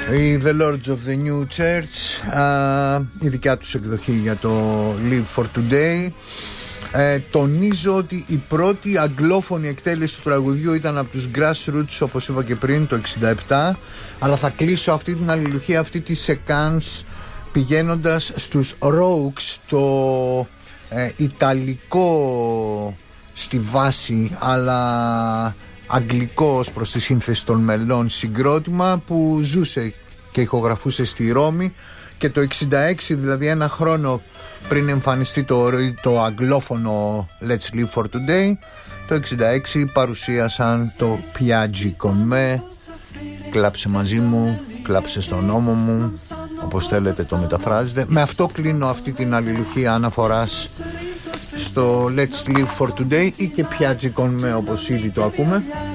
Η The Lords of the New Church, η δικιά τους εκδοχή για το Live for Today. Τονίζω ότι η πρώτη αγγλόφωνη εκτέλεση του τραγουδιού ήταν από τους Grassroots, όπως είπα και πριν, το 67. Αλλά θα κλείσω αυτή την αλληλουχία, αυτή τη σεκάνς, πηγαίνοντας στους Rogues, το ιταλικό στη βάση αλλά αγγλικό ως προς τη σύνθεση των μελών συγκρότημα που ζούσε και ηχογραφούσε στη Ρώμη, και το 66, δηλαδή ένα χρόνο πριν εμφανιστεί το αγγλόφωνο Let's Live for Today, το 66 παρουσίασαν το Piaggi con me, κλάψε μαζί μου, κλάψε στον ώμο μου, όπως θέλετε το μεταφράζετε. Με αυτό κλείνω αυτή την αλληλουχία αναφοράς στο Let's Live for Today ή και Piaggi con me, όπως ήδη το ακούμε.